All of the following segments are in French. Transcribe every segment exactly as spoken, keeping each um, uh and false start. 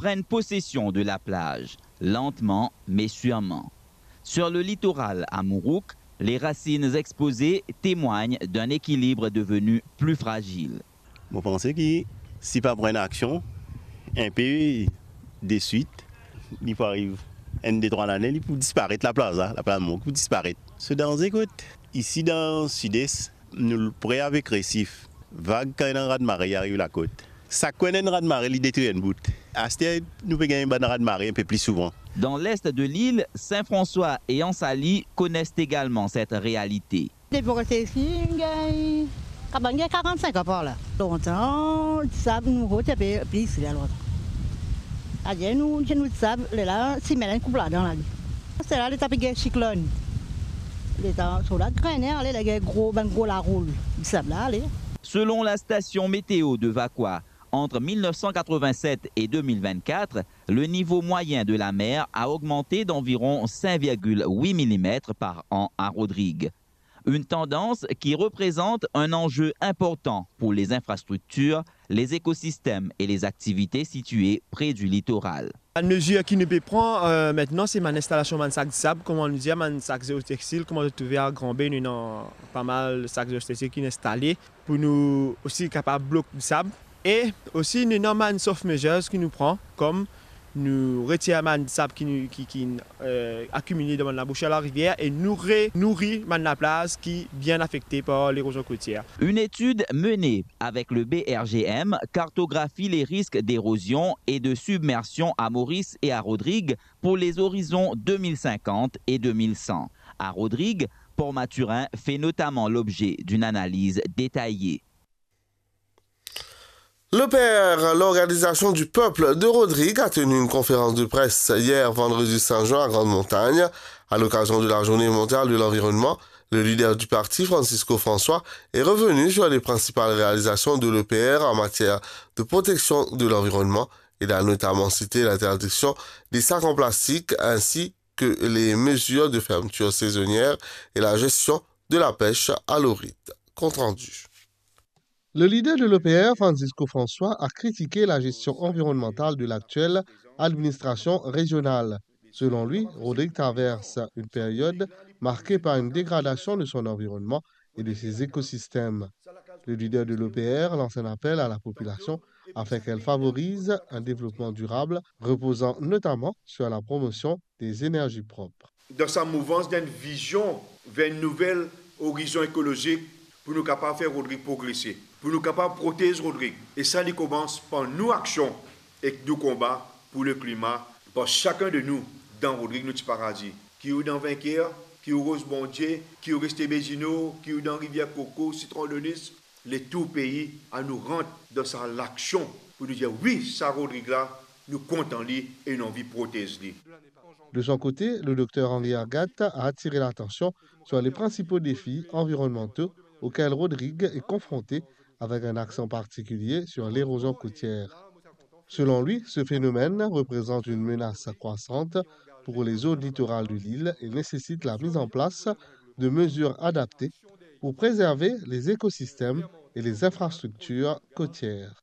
prennent possession de la plage, lentement mais sûrement. Sur le littoral à Mourouk, les racines exposées témoignent d'un équilibre devenu plus fragile. Je pense que si pas prendre action, un peu de suite, il faut arriver un des trois années, il peut disparaître la plaza, la plaza Mourouk peut disparaître. Ce dans écoute, ici dans le sud-est, nous le prêt avec récif, vague quand un raz de marée arrive à la côte. Ça connaît un raz de marée, il détruit une bout. À ce stade, nous pouvons gagner un raz de marée un peu plus souvent. Dans l'est de l'île, Saint-François et Ansali connaissent également cette réalité. Depuis que c'est ici, il y a quarante-cinq ans par là. Longtemps, le sable nous retapait plus ici là longtemps. Adieu, nous, nous sable, là, si mais là, coupe là dans la vie. C'est là, les tapis de cyclone. Les temps, sur la graine, les gros, ben gros la roule. Le sable là, allez. Selon la station météo de Vakwa, entre mille neuf cent quatre-vingt-sept et deux mille vingt-quatre, le niveau moyen de la mer a augmenté d'environ cinq virgule huit millimètres par an à Rodrigue. Une tendance qui représente un enjeu important pour les infrastructures, les écosystèmes et les activités situées près du littoral. La mesure qui nous prend euh, maintenant, c'est mon installation de sac de sable, comme on nous dit, mon sac géotextile, comme on trouve à Grand-Bain, nous avons pas mal de sacs géotextiles qui sont installés pour nous aussi capables de bloquer le sable. Et aussi, nous avons une soft measures qui nous prend, comme nous retirons le sable qui est qui, qui, euh, accumulé dans la bouche à la rivière et nous nourrit la plage qui est bien affectée par l'érosion côtière. Une étude menée avec le B R G M cartographie les risques d'érosion et de submersion à Maurice et à Rodrigue pour les horizons deux mille cinquante et deux mille cent. À Rodrigue, Port-Maturin fait notamment l'objet d'une analyse détaillée. Le P R, l'Organisation du peuple de Rodrigue, a tenu une conférence de presse hier, vendredi cinq juin, à Grande-Montagne. À l'occasion de la Journée mondiale de l'environnement, le leader du parti, Francisco François, est revenu sur les principales réalisations de l'E P R en matière de protection de l'environnement. Il a notamment cité l'interdiction des sacs en plastique ainsi que les mesures de fermeture saisonnière et la gestion de la pêche à l'orite. Compte rendu. Le leader de l'E P R, Francisco François, a critiqué la gestion environnementale de l'actuelle administration régionale. Selon lui, Rodrigue traverse une période marquée par une dégradation de son environnement et de ses écosystèmes. Le leader de l'E P R lance un appel à la population afin qu'elle favorise un développement durable reposant notamment sur la promotion des énergies propres. Dans sa mouvance d'une vision vers une nouvelle horizon écologique pour nous capables de faire Rodrigue progresser, pour nous capables de protéger Rodrigue. Et ça, il commence par nos actions et nos combats pour le climat, par chacun de nous dans Rodrigue, notre paradis. Qui est dans Vainqueur, qui est Rose Bondier, qui est Resté Bézino, qui est dans Rivière Coco, Citron de Nice, les tout pays à nous rendre dans sa l'action pour nous dire oui, ça Rodrigue là, nous comptons lui et nous envie de protéger lui. De son côté, le docteur Henri Argat a attiré l'attention sur les principaux défis environnementaux auxquels Rodrigue est confronté avec un accent particulier sur l'érosion côtière. Selon lui, ce phénomène représente une menace croissante pour les zones littorales de l'île et nécessite la mise en place de mesures adaptées pour préserver les écosystèmes et les infrastructures côtières.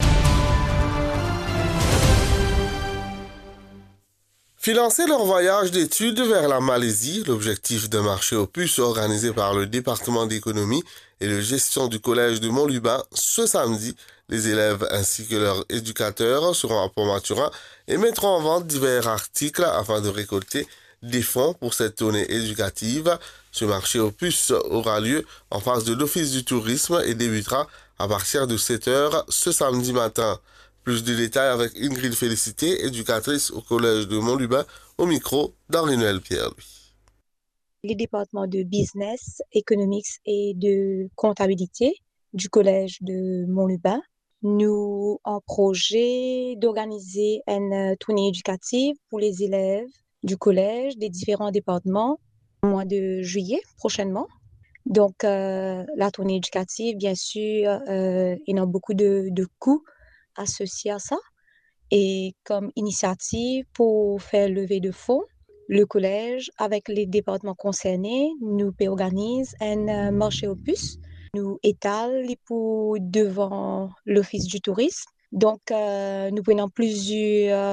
Financer leur voyage d'études vers la Malaisie, l'objectif d'un marché aux puces organisé par le département d'économie et de gestion du collège de Montluban ce samedi. Les élèves ainsi que leurs éducateurs seront à Port-Maturin et mettront en vente divers articles afin de récolter des fonds pour cette tournée éducative. Ce marché aux puces aura lieu en face de l'Office du tourisme et débutera à partir de sept heures ce samedi matin. Plus de détails avec Ingrid Félicité, éducatrice au collège de Montluban, au micro d'Henri-Noël Pierre-Louis. Les départements de business, economics et de comptabilité du collège de Montluban, nous avons projet d'organiser une tournée éducative pour les élèves du collège des différents départements au mois de juillet prochainement. Donc, euh, la tournée éducative, bien sûr, euh, il y a beaucoup de, de coûts associés à ça. Et comme initiative pour faire lever de fonds, le collège, avec les départements concernés, nous organisons un marché aux puces. Nous étalons pour devant l'Office du tourisme. Donc, euh, nous prenons plusieurs